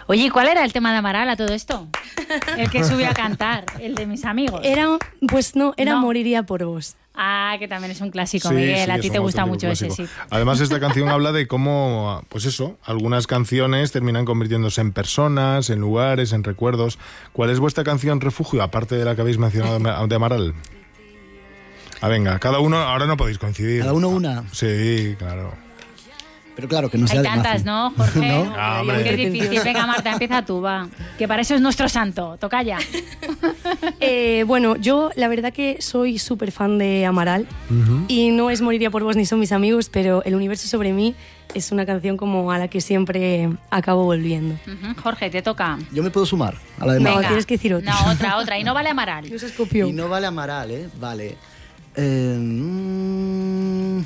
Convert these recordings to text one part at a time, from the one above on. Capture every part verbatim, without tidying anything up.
Oye, ¿cuál era el tema de Amaral a todo esto? El que subió a cantar, el de mis amigos. Era, pues no, era No. Moriría por vos. Ah, que también es un clásico, Sí, Miguel. sí, a es ti un te gusta auténtico mucho clásico. ese, sí. Además, esta canción habla de cómo, pues eso, algunas canciones terminan convirtiéndose en personas, en lugares, en recuerdos. ¿Cuál es vuestra canción refugio, aparte de la que habéis mencionado de Amaral? Ah, venga, cada uno, ahora no podéis coincidir. Cada uno una. Sí, claro. Pero claro, que no sea Hay de tantas, Mafi. ¿no, Jorge? ¿No? Ah, hombre. Porque es difícil. Venga, Marta, empieza tú, va. Que para eso es nuestro santo. Toca ya. Eh, bueno, yo la verdad que soy súper fan de Amaral Uh-huh. y no es Moriría por vos ni Son mis amigos, pero El universo sobre mí es una canción como a la que siempre acabo volviendo. Ujú. Jorge, te toca. Yo me puedo sumar a la de No, Mafi. Venga. tienes que decir otra. No, otra, otra. Y no vale Amaral. Dios escopió. Y no vale Amaral, ¿eh? Vale. Eh, mm,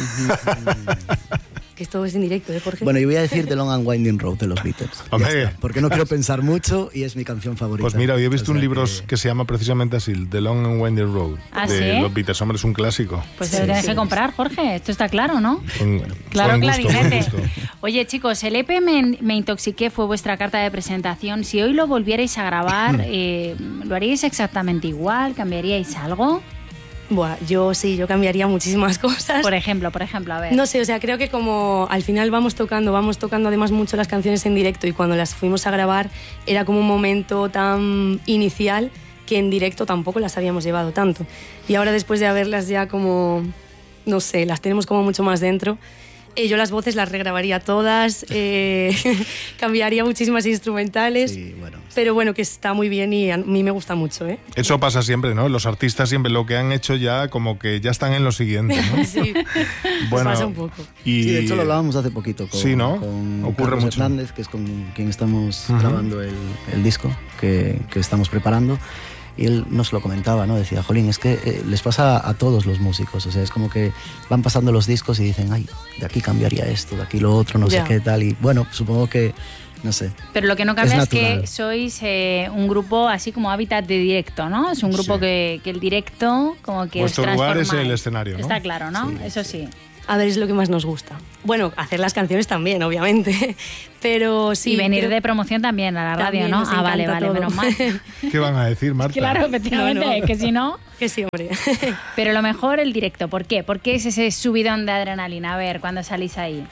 Que esto es en directo, ¿eh, Jorge? bueno, yo voy a decir The Long and Winding Road de los Beatles. Ya Hombre. está, porque no quiero pensar mucho y es mi canción favorita. Pues mira, hoy he visto O sea un libro que- que... se llama precisamente así, The Long and Winding Road, ¿Ah, de sí? los Beatles. Hombre, es un clásico. Pues Sí, te lo tienes sí. que comprar, Jorge. Esto está claro, ¿no? Con, Claro, con gusto, con clarinete. gusto. Oye, chicos, el E P me, me intoxiqué fue vuestra carta de presentación. Si hoy lo volvierais a grabar, eh, ¿lo haríais exactamente igual? ¿Cambiaríais algo? Buah, yo sí, yo cambiaría muchísimas cosas. Por ejemplo, por ejemplo, a ver. No sé, o sea, creo que como al final vamos tocando, vamos tocando además mucho las canciones en directo y cuando las fuimos a grabar era como un momento tan inicial que en directo tampoco las habíamos llevado tanto. Y ahora después de haberlas ya como, no sé, las tenemos como mucho más dentro, eh, yo las voces las regrabaría todas, eh, cambiaría muchísimas instrumentales, Sí, bueno. pero bueno, que está muy bien y a mí me gusta mucho, ¿eh? Eso pasa siempre, ¿no? Los artistas siempre lo que han hecho ya como que ya están en lo siguiente, ¿no? Sí, Bueno, pasa un poco. y Sí, de hecho lo hablábamos hace poquito con, Sí, ¿no? con Ocurre Carlos mucho. Hernández, que es con quien estamos Ujú. grabando el, el disco que, que estamos preparando. Y él nos lo comentaba, ¿no? Decía, jolín, es que eh, les pasa a todos los músicos. O sea, es como que van pasando los discos y dicen, ay, de aquí cambiaría esto, de aquí lo otro, no Ya. sé qué tal. Y bueno, supongo que, no sé. Pero lo que no cambia es, Es que natural. sois eh, un grupo así como hábitat de directo, ¿no? Es un grupo Sí. que, que el directo como que Vuestro os lugar es transformáis. el escenario, ¿no? Está claro, ¿no? Sí, Eso sí. A ver, es lo que más nos gusta. Bueno, hacer las canciones también, obviamente, pero sí. y venir creo- de promoción también a la radio, También ¿no? nos Ah, vale, encanta vale, todo. menos mal. ¿qué van a decir, Marta? Claro, efectivamente, No, no. que si no... Que sí, hombre. Pero lo mejor el directo. ¿Por qué? ¿Por qué es ese subidón de adrenalina? A ver, cuando salís ahí.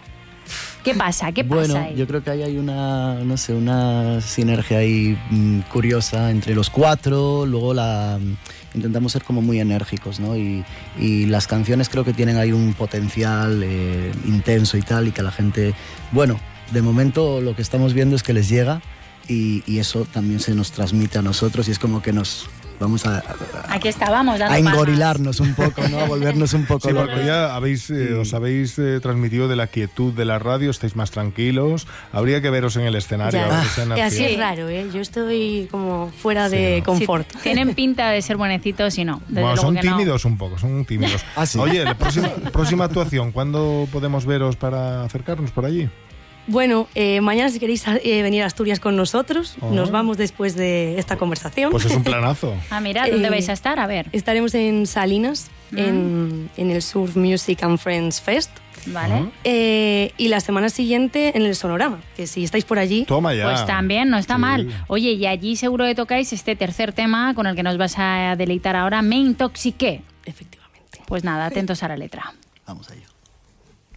¿Qué pasa? ¿Qué pasa Bueno, ahí? yo creo que ahí hay una, no sé, una sinergia ahí mm, curiosa entre los cuatro. Luego la mm, intentamos ser como muy enérgicos, ¿no? Y, y las canciones creo que tienen ahí un potencial eh, intenso y tal, y que la gente, bueno, de momento lo que estamos viendo es que les llega y, y eso también se nos transmite a nosotros y es como que nos vamos a, a, Aquí estábamos dando a palmas. engorilarnos un poco, ¿no? A volvernos un poco Sí, locos. porque ya habéis, eh, Sí. os habéis eh, transmitido de la quietud de la radio, estáis más tranquilos. Habría que veros en el escenario. Ya. a ver esa Y energía. así Sí. es raro, ¿eh? Yo estoy como fuera Sí, de ¿no? confort. Sí, tienen pinta de ser buenecitos y no. Desde Bueno, luego son que no. tímidos un poco, son tímidos. Ah, sí. Oye, la próxima, próxima actuación, ¿cuándo podemos veros para acercarnos por allí? Bueno, eh, mañana si queréis eh, venir a Asturias con nosotros, Oh. nos vamos después de esta conversación. Pues es un planazo. Ah, mira, ¿dónde Eh, vais a estar? A ver. Estaremos en Salinas, Mm. en, en el Surf Music and Friends Fest. Vale. Ajá. Eh, y la semana siguiente en el Sonorama, que si estáis por allí... Toma ya. Pues también, no está Sí. mal. Oye, y allí seguro que tocáis este tercer tema con el que nos vas a deleitar ahora, Me intoxiqué. Efectivamente. Pues nada, atentos a la letra. Vamos a ello.